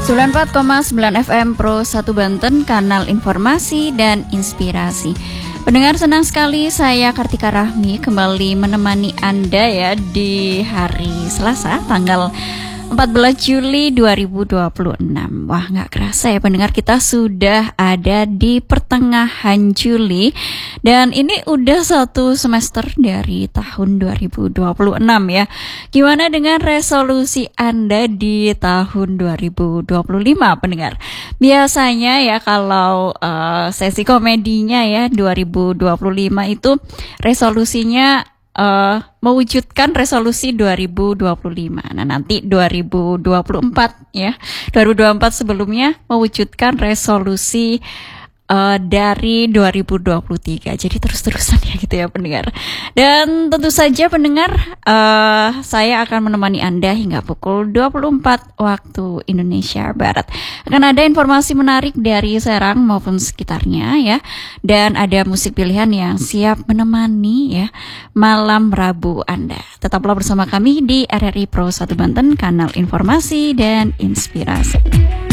94,9 FM Pro 1 Banten, kanal informasi dan inspirasi. Pendengar, senang sekali saya Kartika Rahmi kembali menemani Anda ya di hari Selasa tanggal 14 Juli 2026. Wah, nggak kerasa ya pendengar, kita sudah ada di pertengahan Juli. Dan ini udah satu semester dari tahun 2026 ya. Gimana dengan resolusi Anda di tahun 2025 pendengar? Biasanya ya kalau sesi komedinya ya 2025 itu resolusinya mewujudkan resolusi 2025. Nah, nanti 2024 ya. 2024 sebelumnya mewujudkan resolusi dari 2023. Jadi terus-terusan ya gitu ya pendengar. Dan tentu saja pendengar, saya akan menemani Anda hingga pukul 24 waktu Indonesia Barat. Akan ada informasi menarik dari Serang maupun sekitarnya ya. Dan ada musik pilihan yang siap menemani ya malam Rabu Anda. Tetaplah bersama kami di RRI Pro 1 Banten, kanal informasi dan inspirasi.